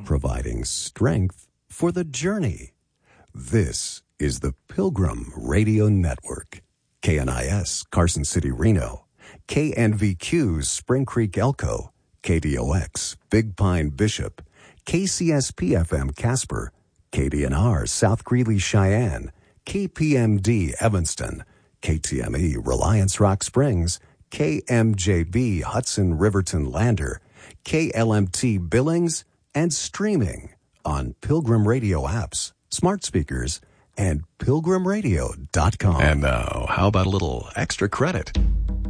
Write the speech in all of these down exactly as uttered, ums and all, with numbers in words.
providing strength for the journey. This is the Pilgrim Radio Network. K N I S, Carson City, Reno. K N V Q, Spring Creek, Elko. K D O X, Big Pine, Bishop. K C S P F M, Casper. K D N R, South Greeley, Cheyenne. K P M D, Evanston. K T M E, Reliance Rock Springs. K M J B, Hudson Riverton Lander. K L M T Billings, and streaming on Pilgrim Radio apps, smart speakers, and pilgrim radio dot com. And now, how about a little extra credit?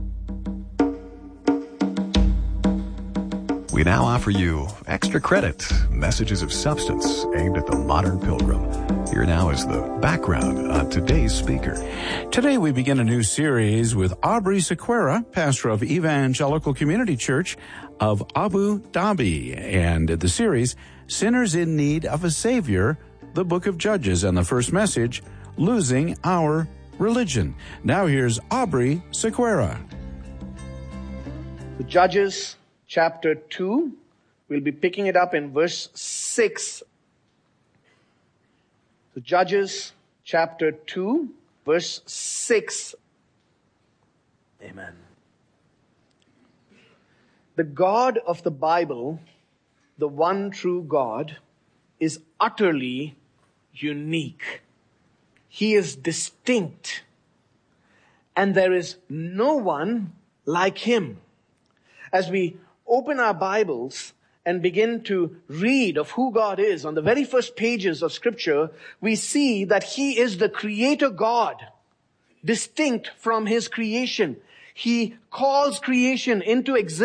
We now offer you Extra Credit, messages of substance aimed at the modern pilgrim. Here now is the background on today's speaker. Today we begin a new series with Aubrey Sequeira, pastor of Evangelical Community Church of Abu Dhabi. And the series, Sinners in Need of a Savior, the Book of Judges, and the first message, Losing Our Religion. Now here's Aubrey Sequeira. The Judges chapter two, we'll be picking it up in verse six. The Judges chapter two, verse six. Amen. The God of the Bible, the one true God, is utterly unique. He is distinct, and there is no one like him. As we open our Bibles and begin to read of who God is on the very first pages of Scripture, we see that He is the Creator God, distinct from His creation. He calls creation into existence